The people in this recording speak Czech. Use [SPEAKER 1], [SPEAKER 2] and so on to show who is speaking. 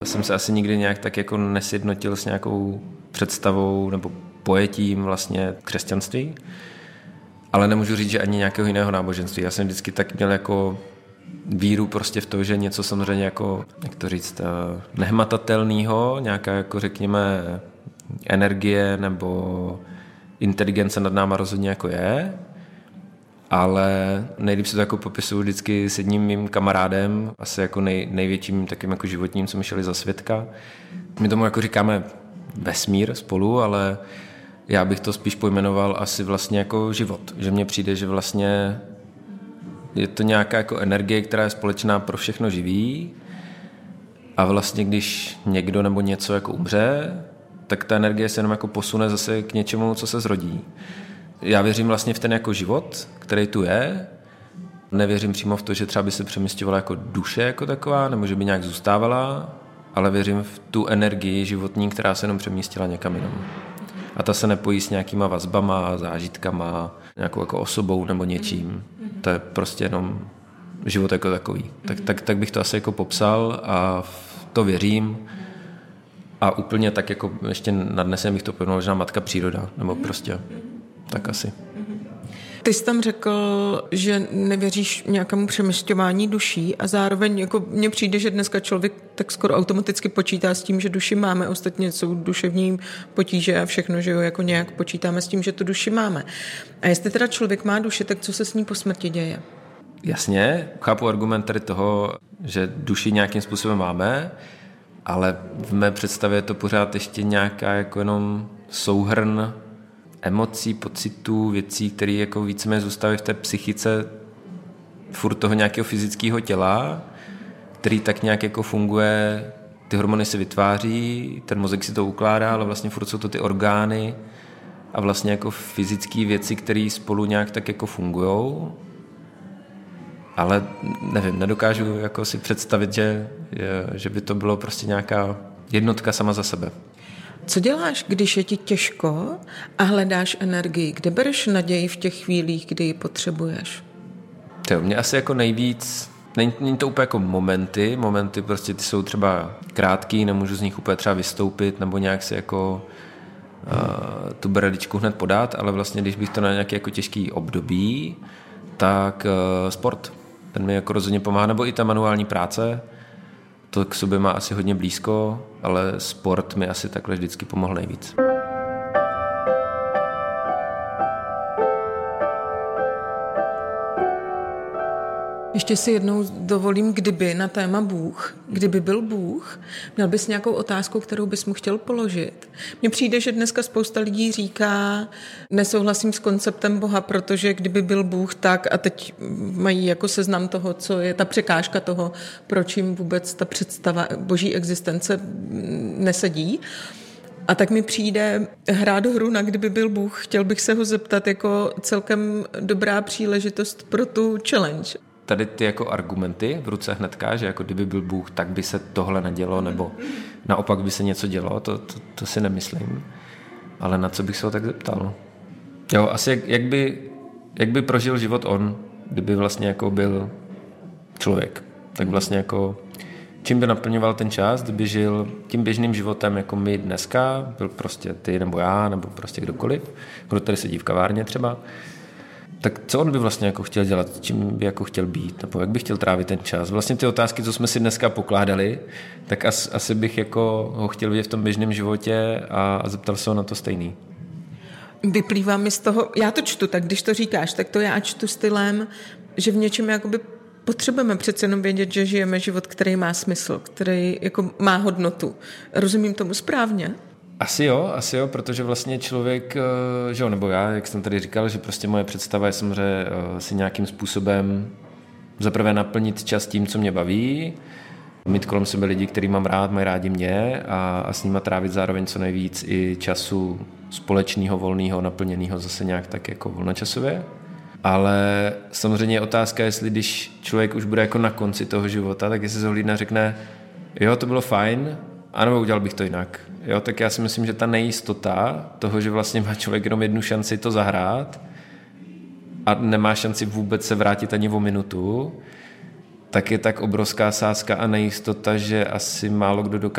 [SPEAKER 1] Jsem se asi nikdy nějak tak jako nesjednotil s nějakou představou nebo pojetím vlastně křesťanství, ale nemůžu říct, že ani nějakého jiného náboženství. Já jsem vždycky tak měl jako víru prostě v to, že něco samozřejmě jako, jak to říct, nehmatatelného, nějaká jako řekněme energie nebo inteligence nad náma rozhodně jako je, ale nejlíp se to jako popisuju vždycky s jedním mým kamarádem, asi jako největším takým jako životním, co mi šeli za svědka. My tomu jako říkáme vesmír spolu, ale já bych to spíš pojmenoval asi vlastně jako život. Že mně přijde, že vlastně je to nějaká jako energie, která je společná pro všechno živý a vlastně když někdo nebo něco jako umře, tak ta energie se jenom jako posune zase k něčemu, co se zrodí. Já věřím vlastně v ten jako život, který tu je. Nevěřím přímo v to, že třeba by se přemysťovala jako duše jako taková, nebo že by nějak zůstávala, ale věřím v tu energii životní, která se jenom přemístila někam jinam. A ta se nepojí s nějakýma vazbama, zážitkama, nějakou jako osobou nebo něčím. To je prostě jenom život jako takový. Tak bych to asi jako popsal a v to věřím. A úplně tak jako ještě nadnesem bych to pojmenoval, možná matka příroda, nebo prostě tak asi.
[SPEAKER 2] Ty jsi tam řekl, že nevěříš nějakému přemysťování duší a zároveň jako mně přijde, že dneska člověk tak skoro automaticky počítá s tím, že duši máme. Ostatně jsou duševní potíže a všechno, že jo, jako nějak počítáme s tím, že tu duši máme. A jestli teda člověk má duši, tak co se s ní po smrti děje?
[SPEAKER 1] Jasně, chápu argument tady toho, že duši nějakým způsobem máme, ale v mé představě je to pořád ještě nějaká jako jenom souhrn emocí, pocitů, věcí, které jako víceméně zůstávají v té psychice furt toho nějakého fyzického těla, který tak nějak jako funguje, ty hormony se vytváří, ten mozek si to ukládá, ale vlastně furt jsou to ty orgány a vlastně jako fyzické věci, které spolu nějak tak jako fungujou. Ale nevím, nedokážu jako si představit, že by to bylo prostě nějaká jednotka sama za sebe.
[SPEAKER 2] Co děláš, když je ti těžko a hledáš energii? Kde bereš naději v těch chvílích, kdy ji potřebuješ?
[SPEAKER 1] Mě asi jako nejvíc, není to úplně jako momenty prostě ty jsou třeba krátký, nemůžu z nich úplně třeba vystoupit nebo nějak si jako tu berličku hned podat, ale vlastně když bych to na nějaké jako těžký období, tak sport. Ten mi jako rozhodně pomáhá, nebo i ta manuální práce, to k sobě má asi hodně blízko, ale sport mi asi takhle vždycky pomohl nejvíc.
[SPEAKER 2] Ještě si jednou dovolím, kdyby na téma Bůh, kdyby byl Bůh, měl bys nějakou otázku, kterou bys mu chtěl položit. Mně přijde, že dneska spousta lidí říká, nesouhlasím s konceptem Boha, protože kdyby byl Bůh tak, a teď mají jako seznam toho, co je ta překážka toho, proč jim vůbec ta představa boží existence nesedí. A tak mi přijde hrát hru na kdyby byl Bůh. Chtěl bych se ho zeptat jako celkem dobrá příležitost pro tu challenge.
[SPEAKER 1] Tady ty jako argumenty v ruce hnedka, že jako kdyby byl Bůh, tak by se tohle nedělo, nebo naopak by se něco dělo, to si nemyslím. Ale na co bych se ho tak zeptal? Jo, asi jak by prožil život on, kdyby vlastně jako byl člověk. Tak vlastně jako čím by naplňoval ten čas, kdyby žil tím běžným životem, jako my dneska, byl prostě ty nebo já, nebo prostě kdokoliv, kdo tady sedí v kavárně třeba, tak co on by vlastně jako chtěl dělat, čím by jako chtěl být, nebo jak by chtěl trávit ten čas. Vlastně ty otázky, co jsme si dneska pokládali, tak asi bych jako ho chtěl vidět v tom běžném životě a zeptal se ho na to stejný.
[SPEAKER 2] Vyplývá mi z toho, já to čtu, tak když to říkáš, tak to já čtu stylem, že v něčem jakoby potřebujeme přece jenom vědět, že žijeme život, který má smysl, který jako má hodnotu. Rozumím tomu správně?
[SPEAKER 1] Asi jo, protože vlastně člověk, že jo, nebo já, jak jsem tady říkal, že prostě moje představa je samozřejmě si nějakým způsobem zaprvé naplnit čas tím, co mě baví, mít kolem sebe lidi, který mám rád, mají rádi mě a s nima trávit zároveň co nejvíc i času společného, volného, naplněného zase nějak tak jako volnočasově. Ale samozřejmě je otázka, jestli když člověk už bude jako na konci toho života, tak jestli se hlídne a řekne, jo, to bylo fajn, anebo udělal bych to jinak. Jo, tak já si myslím, že ta nejistota toho, že vlastně má člověk jenom jednu šanci to zahrát a nemá šanci vůbec se vrátit ani o minutu, tak je tak obrovská sázka a nejistota, že asi málo kdo dokáže